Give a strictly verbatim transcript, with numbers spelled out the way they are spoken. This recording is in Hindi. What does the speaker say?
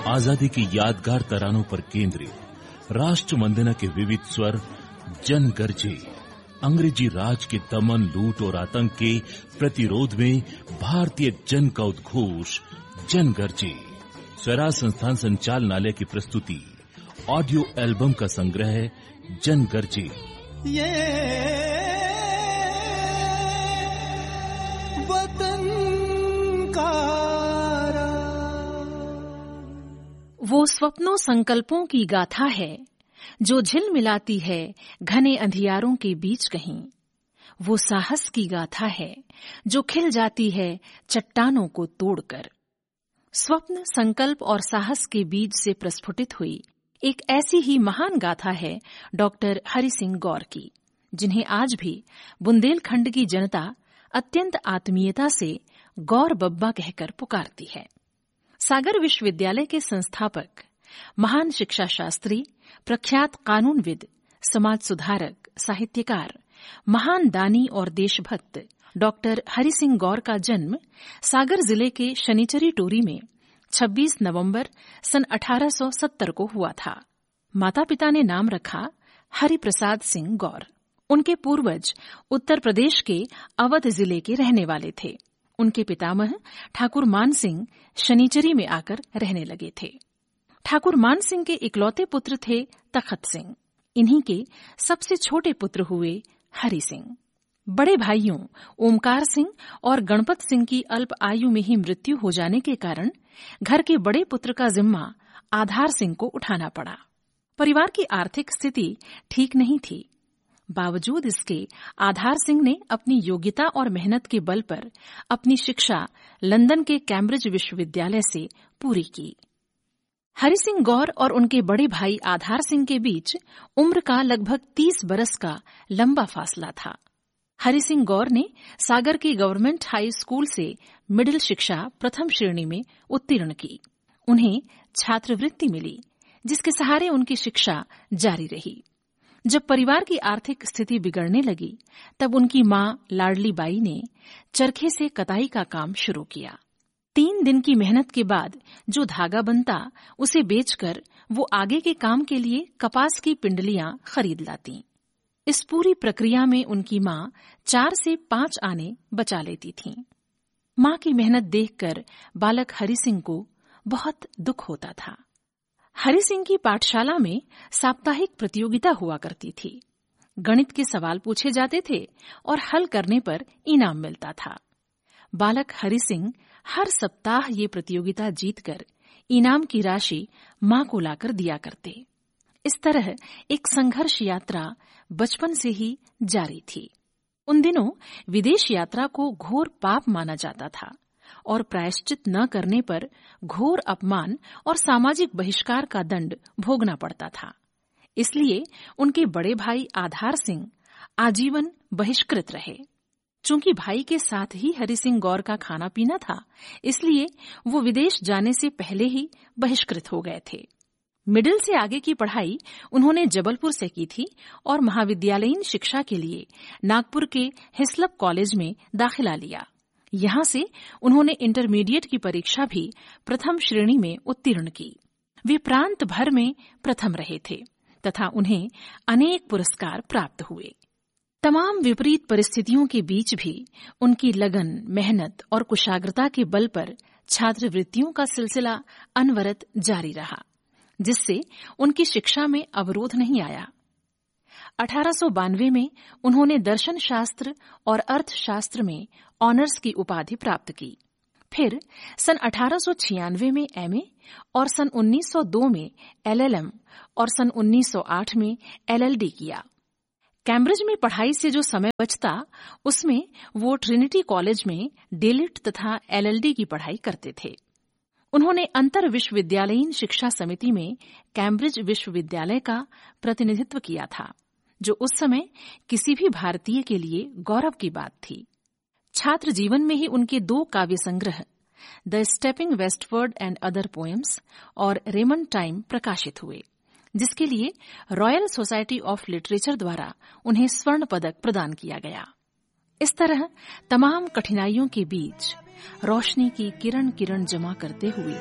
आजादी की यादगार तरानों पर केंद्रित राष्ट्र वंदना के विविध स्वर जन गर्जे। अंग्रेजी राज के दमन, लूट और आतंक के प्रतिरोध में भारतीय जन का उद्घोष जन गर्जे। स्वराज संस्थान संचालनालय की प्रस्तुति ऑडियो एल्बम का संग्रह जन गर्जे। ये वतन का वो स्वप्नों संकल्पों की गाथा है जो झिलमिलाती है घने अंधियारों के बीच कहीं। वो साहस की गाथा है जो खिल जाती है चट्टानों को तोड़कर। स्वप्न, संकल्प और साहस के बीज से प्रस्फुटित हुई एक ऐसी ही महान गाथा है डॉक्टर हरि सिंह गौर की, जिन्हें आज भी बुंदेलखंड की जनता अत्यंत आत्मीयता से गौर बब्बा कहकर पुकारती है। सागर विश्वविद्यालय के संस्थापक, महान शिक्षा शास्त्री, प्रख्यात कानूनविद, समाज सुधारक, साहित्यकार, महान दानी और देशभक्त डॉक्टर हरि सिंह गौर का जन्म सागर जिले के शनिचरी टोरी में छब्बीस नवंबर सन अठारह सौ सत्तर को हुआ था। माता पिता ने नाम रखा हरि प्रसाद सिंह गौर। उनके पूर्वज उत्तर प्रदेश के अवध जिले के रहने वाले थे। उनके पितामह ठाकुर मान सिंह शनिचरी में आकर रहने लगे थे। ठाकुर मान सिंह के इकलौते पुत्र थे तखत सिंह। इन्हीं के सबसे छोटे पुत्र हुए हरि सिंह। बड़े भाइयों ओमकार सिंह और गणपत सिंह की अल्प आयु में ही मृत्यु हो जाने के कारण घर के बड़े पुत्र का जिम्मा आधार सिंह को उठाना पड़ा। परिवार की आर्थिक स्थिति ठीक नहीं थी। बावजूद इसके आधार सिंह ने अपनी योग्यता और मेहनत के बल पर अपनी शिक्षा लंदन के कैम्ब्रिज विश्वविद्यालय से पूरी की। हरि सिंह गौर और उनके बड़े भाई आधार सिंह के बीच उम्र का लगभग तीस बरस का लंबा फासला था। हरि सिंह गौर ने सागर की गवर्नमेंट हाई स्कूल से मिडिल शिक्षा प्रथम श्रेणी में उत्तीर्ण की। उन्हें छात्रवृत्ति मिली, जिसके सहारे उनकी शिक्षा जारी रही। जब परिवार की आर्थिक स्थिति बिगड़ने लगी, तब उनकी मां लाडली बाई ने चरखे से कताई का काम शुरू किया। तीन दिन की मेहनत के बाद जो धागा बनता, उसे बेचकर वो आगे के काम के लिए कपास की पिंडलियां खरीद लाती। इस पूरी प्रक्रिया में उनकी मां चार से पांच आने बचा लेती थीं। मां की मेहनत देखकर बालक हरि सिंह को बहुत दुख होता था। हरि सिंह की पाठशाला में साप्ताहिक प्रतियोगिता हुआ करती थी। गणित के सवाल पूछे जाते थे और हल करने पर इनाम मिलता था। बालक हरि सिंह हर सप्ताह ये प्रतियोगिता जीतकर इनाम की राशि मां को लाकर दिया करते। इस तरह एक संघर्ष यात्रा बचपन से ही जारी थी। उन दिनों विदेश यात्रा को घोर पाप माना जाता था और प्रायश्चित न करने पर घोर अपमान और सामाजिक बहिष्कार का दंड भोगना पड़ता था। इसलिए उनके बड़े भाई आधार सिंह आजीवन बहिष्कृत रहे। चूंकि भाई के साथ ही हरि सिंह गौर का खाना पीना था, इसलिए वो विदेश जाने से पहले ही बहिष्कृत हो गए थे। मिडिल से आगे की पढ़ाई उन्होंने जबलपुर से की थी और महाविद्यालयीन शिक्षा के लिए नागपुर के हिस्लप कॉलेज में दाखिला लिया। यहां से उन्होंने इंटरमीडिएट की परीक्षा भी प्रथम श्रेणी में उत्तीर्ण की। वे प्रांत भर में प्रथम रहे थे तथा उन्हें अनेक पुरस्कार प्राप्त हुए। तमाम विपरीत परिस्थितियों के बीच भी उनकी लगन, मेहनत और कुशाग्रता के बल पर छात्रवृत्तियों का सिलसिला अनवरत जारी रहा, जिससे उनकी शिक्षा में अवरोध नहीं आया। अठारह सौ बानवे में उन्होंने दर्शन शास्त्र और अर्थशास्त्र में ऑनर्स की उपाधि प्राप्त की। फिर सन अठारह सौ छियानवे में एमए और सन उन्नीस सौ दो में एलएलएम और सन उन्नीस सौ आठ में एलएलडी किया। कैम्ब्रिज में पढ़ाई से जो समय बचता, उसमें वो ट्रिनिटी कॉलेज में डीलिट तथा एलएलडी की पढ़ाई करते थे। उन्होंने अंतर विश्वविद्यालयीन शिक्षा समिति में कैम्ब्रिज विश्वविद्यालय का प्रतिनिधित्व किया था, जो उस समय किसी भी भारतीय के लिए गौरव की बात थी। छात्र जीवन में ही उनके दो काव्य संग्रह the stepping westward and other poems और रेमंड टाइम प्रकाशित हुए, जिसके लिए रॉयल सोसाइटी ऑफ लिटरेचर द्वारा उन्हें स्वर्ण पदक प्रदान किया गया। इस तरह तमाम कठिनाइयों के बीच रोशनी की किरण किरण जमा करते हुए